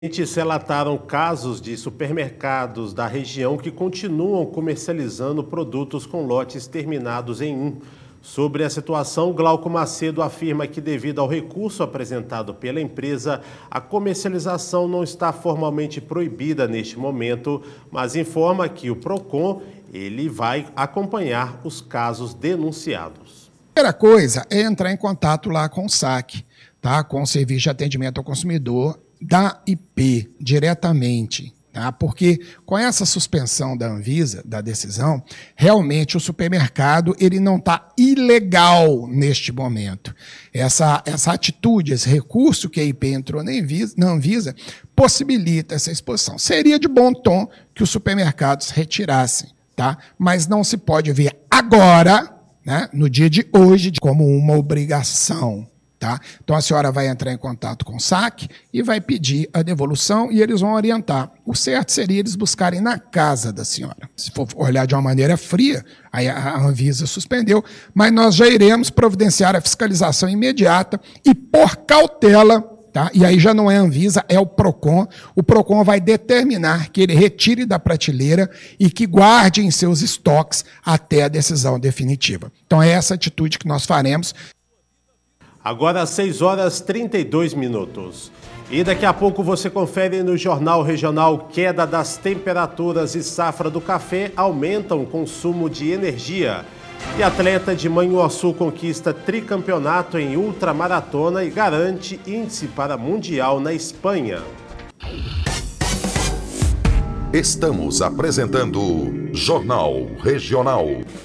Se relataram casos de supermercados da região que continuam comercializando produtos com lotes terminados em 1. Sobre a situação, Glauco Macedo afirma que, devido ao recurso apresentado pela empresa, a comercialização não está formalmente proibida neste momento, mas informa que o PROCON vai acompanhar os casos denunciados. A primeira coisa é entrar em contato lá com o SAC, tá? Com o Serviço de Atendimento ao Consumidor da IP, diretamente. Tá? Porque com essa suspensão da Anvisa, da decisão, realmente o supermercado ele não está ilegal neste momento. Essa atitude, esse recurso que a IP entrou na Anvisa, possibilita essa exposição. Seria de bom tom que os supermercados retirassem, tá? Mas não se pode ver agora, né, no dia de hoje, como uma obrigação. Tá? Então a senhora vai entrar em contato com o SAC e vai pedir a devolução e eles vão orientar. O certo seria eles buscarem na casa da senhora. Se for olhar de uma maneira fria, aí a Anvisa suspendeu, mas nós já iremos providenciar a fiscalização imediata e por cautela, tá? E aí já não é a Anvisa, é o PROCON. O PROCON vai determinar que ele retire da prateleira e que guarde em seus estoques até a decisão definitiva. Então é essa atitude que nós faremos. Agora, 6h32. E daqui a pouco você confere no Jornal Regional: queda das temperaturas e safra do café aumentam o consumo de energia. E atleta de Manhuaçu conquista tricampeonato em ultramaratona e garante índice para Mundial na Espanha. Estamos apresentando Jornal Regional.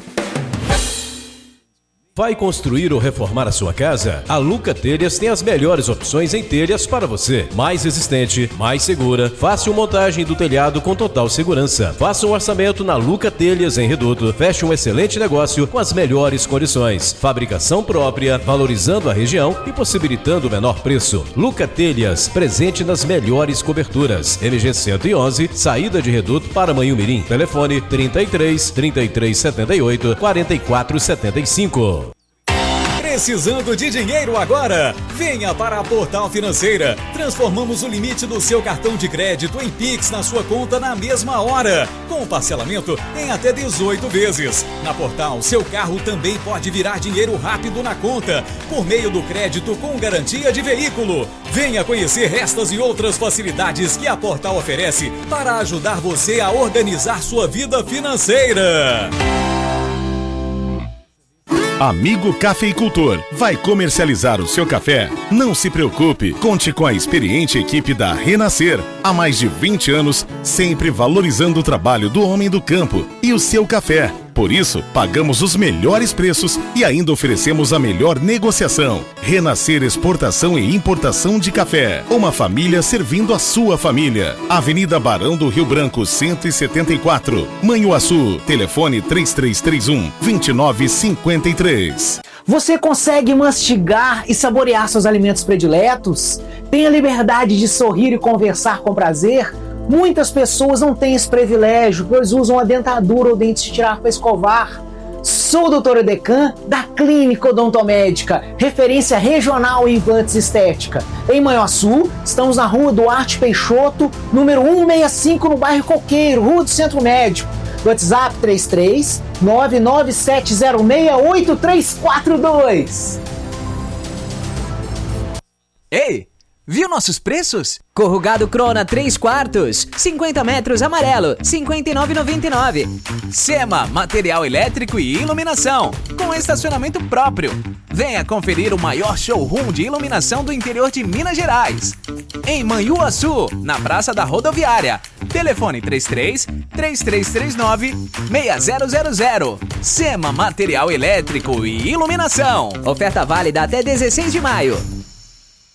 Vai construir ou reformar a sua casa? A Luca Telhas tem as melhores opções em telhas para você. Mais resistente, mais segura, fácil montagem do telhado com total segurança. Faça um orçamento na Luca Telhas em Reduto. Feche um excelente negócio com as melhores condições. Fabricação própria, valorizando a região e possibilitando o menor preço. Luca Telhas, presente nas melhores coberturas. MG 111, saída de Reduto para Manhumirim. Telefone 33 78 44 75. Precisando de dinheiro agora? Venha para a Portal Financeira. Transformamos o limite do seu cartão de crédito em Pix na sua conta na mesma hora, com parcelamento em até 18 vezes. Na Portal, seu carro também pode virar dinheiro rápido na conta, por meio do crédito com garantia de veículo. Venha conhecer estas e outras facilidades que a Portal oferece para ajudar você a organizar sua vida financeira. Amigo Cafeicultor, vai comercializar o seu café? Não se preocupe, conte com a experiente equipe da Renascer. Há mais de 20 anos, sempre valorizando o trabalho do homem do campo e o seu café. Por isso, pagamos os melhores preços e ainda oferecemos a melhor negociação. Renascer Exportação e Importação de Café. Uma família servindo a sua família. Avenida Barão do Rio Branco, 174. Manhuaçu. Telefone 3331-2953. Você consegue mastigar e saborear seus alimentos prediletos? Tem a liberdade de sorrir e conversar com prazer? Muitas pessoas não têm esse privilégio, pois usam a dentadura ou dentes de tirar para escovar. Sou o Dr. Edecan, da Clínica Odontomédica, referência regional em implantes estética. Em Manhuaçu, estamos na Rua Duarte Peixoto, número 165, no bairro Coqueiro, Rua do Centro Médico. WhatsApp 33 997068342. Ei! Viu nossos preços? Corrugado Crona 3/4, 50 metros amarelo, R$ 59,99. Sema, material elétrico e iluminação, com estacionamento próprio. Venha conferir o maior showroom de iluminação do interior de Minas Gerais. Em Manhuaçu, na Praça da Rodoviária. Telefone 33 3339 6000. Sema, material elétrico e iluminação. Oferta válida até 16 de maio.